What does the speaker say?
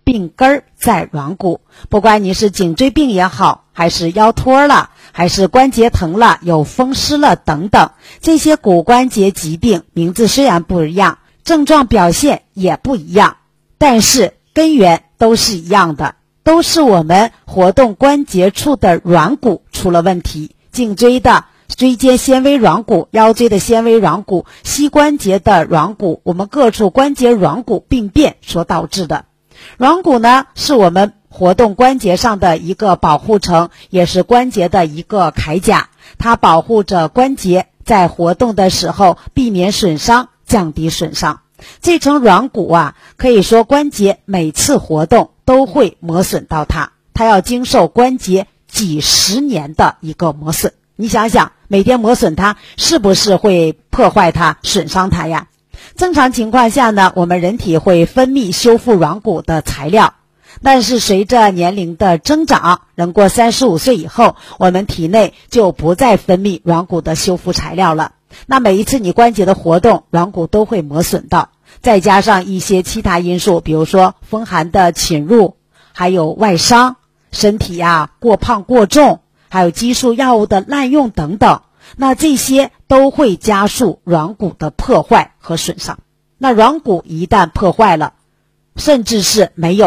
病根儿在软骨。不管你是颈椎病也好，还是腰托了，还是关节疼了，有风湿了等等，这些骨关节疾病名字虽然不一样，症状表现也不一样，但是根源都是一样的，都是我们活动关节处的软骨出了问题。颈椎的椎间纤维软骨，腰椎的纤维软骨，膝关节的软骨，我们各处关节软骨病变所导致的。软骨呢，是我们活动关节上的一个保护层，也是关节的一个铠甲，它保护着关节在活动的时候避免损伤，降低损伤。这层软骨啊，可以说关节每次活动都会磨损到它，它要经受关节几十年的一个磨损。你想想，每天磨损它，是不是会破坏它、损伤它呀？正常情况下呢，我们人体会分泌修复软骨的材料，但是随着年龄的增长，人过35岁以后，我们体内就不再分泌软骨的修复材料了。那每一次你关节的活动，软骨都会磨损到，再加上一些其他因素，比如说风寒的侵入，还有外伤，身体过胖过重，还有激素药物的滥用等等，那这些都会加速软骨的破坏和损伤。那软骨一旦破坏了，甚至是没有